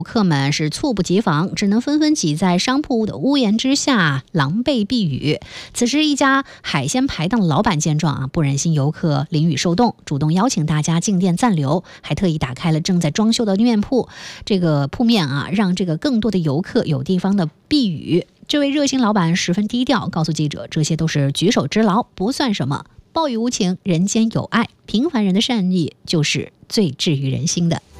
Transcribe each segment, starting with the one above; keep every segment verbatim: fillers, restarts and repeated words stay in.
客们是猝不及防，只能纷纷挤在商铺的屋檐之下狼狈避雨。此时一家海鲜排档的老板见状啊，不忍心游客淋雨受冻，主动邀请大家进店暂留，还特意打开了正在装修的面铺，这个铺面啊，让这个更多的游客有地方的避雨。这位热心老板十分低调，告诉记者，这些都是举手之劳，不算什么。暴雨无情，人间有爱，平凡人的善意就是最治愈人心的。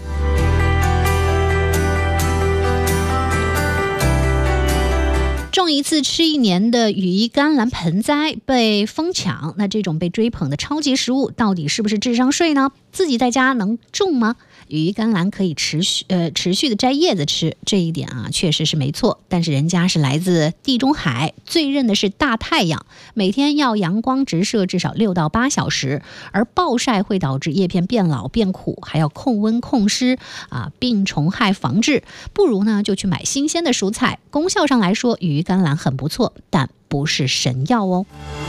种一次吃一年的羽衣甘蓝盆栽被疯抢，那这种被追捧的超级食物到底是不是智商税呢？自己在家能种吗？羽衣甘蓝可以持续呃持续的摘叶子吃，这一点啊确实是没错。但是人家是来自地中海，最认的是大太阳，每天要阳光直射至少六到八小时，而暴晒会导致叶片变老变苦，还要控温控湿啊，病虫害防治。不如呢就去买新鲜的蔬菜。功效上来说，羽衣甘蓝很不错，但不是神药哦。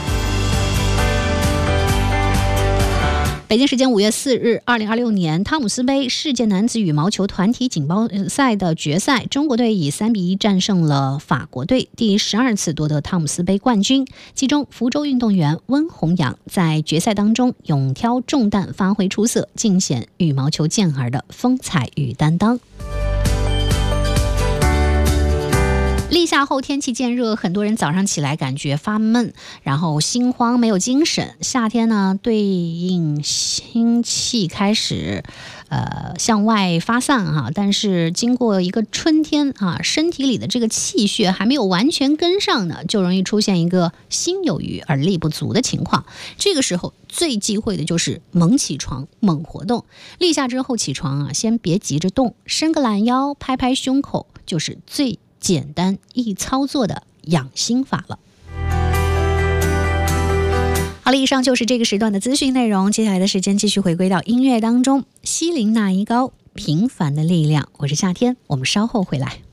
北京时间五月四日，二零二六年汤姆斯杯世界男子羽毛球团体锦标赛的决赛，中国队以三比一战胜了法国队，第十二次夺得汤姆斯杯冠军。其中，福州运动员温宏洋在决赛当中勇挑重担，发挥出色，尽显羽毛球健儿的风采与担当。立夏后天气渐热，很多人早上起来感觉发闷，然后心慌没有精神。夏天呢，对应心气开始呃向外发散啊，但是经过一个春天啊，身体里的这个气血还没有完全跟上呢，就容易出现一个心有余而力不足的情况。这个时候最忌讳的就是猛起床、猛活动。立夏之后起床啊，先别急着动，伸个懒腰，拍拍胸口，就是最简单易操作的养心法了。好了，以上就是这个时段的资讯内容。接下来的时间继续回归到音乐当中，西林那一高，平凡的力量。我是夏天，我们稍后回来。